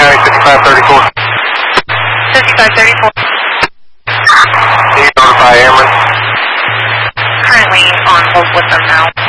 County 5534. 5534. Can you notify Ameren? Currently on hold with them now.